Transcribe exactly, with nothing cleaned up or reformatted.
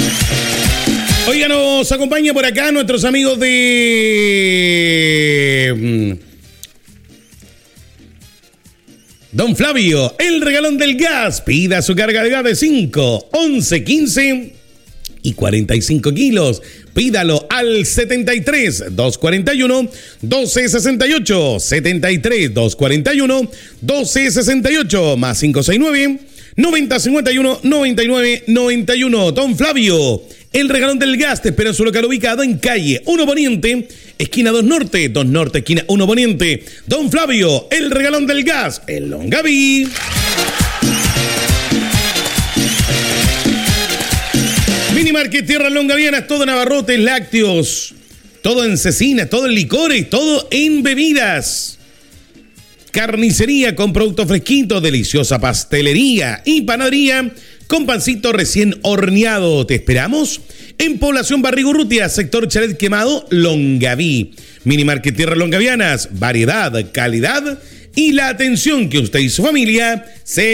Oiga, nos acompaña por acá nuestros amigos de... Don Flavio, el regalón del gas. Pida su carga de gas de cinco, once, quince y cuarenta y cinco kilos. Pídalo al setenta y tres, doscientos cuarenta y uno, doce sesenta y ocho. setenta y tres, doscientos cuarenta y uno, doce sesenta y ocho. Más cinco seis nueve, noventa cincuenta y uno, noventa y nueve noventa y uno. Don Flavio, el regalón del gas, te espera en su local ubicado en calle uno Poniente, esquina dos Norte, dos Norte, esquina uno Poniente. Don Flavio, el regalón del gas, el Longaví. Minimarket Tierras Longavianas, todo en abarrotes, lácteos, todo en cecinas, todo en licores, todo en bebidas. Carnicería con productos fresquitos, deliciosa pastelería y panadería con pancito recién horneado. Te esperamos en Población Barrigurrutia, sector Chalet Quemado, Longaví. Minimarket Tierras Longavianas, variedad, calidad y la atención que usted y su familia se